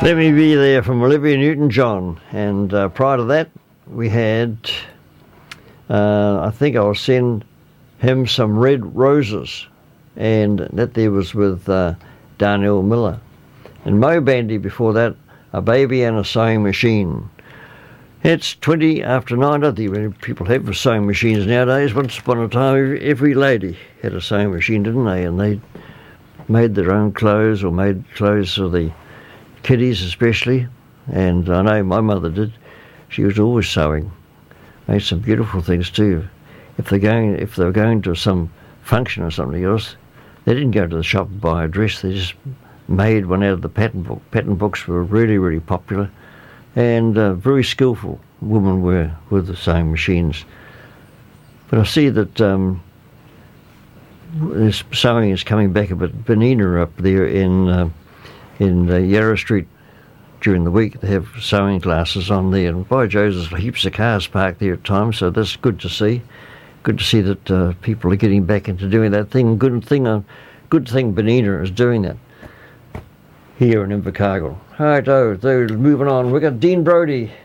Let Me Be There from Olivia Newton-John. And prior to that, we had, I think I'll send him some red roses. And that there was with Darnell Miller. And Mo Bandy before that, A Baby and a Sewing Machine. It's 20 after 9. I don't think many people have sewing machines nowadays. Once upon a time, every lady had a sewing machine, didn't they? And they made their own clothes or made clothes for the kiddies especially. And I know my mother did. She was always sewing. Made some beautiful things too. If they were going to some function or something else, they didn't go to the shop and buy a dress. They just made one out of the pattern book. Pattern books were really, really popular. And very skillful women were with the sewing machines. But I see that this sewing is coming back a bit. Benina up there in Yarra Street during the week, they have sewing classes on there. And by Joe's, there's heaps of cars parked there at times, so that's good to see. Good to see that people are getting back into doing that thing. Good thing Benina is doing that here in Invercargill. All right, moving on. We've got Dean Brody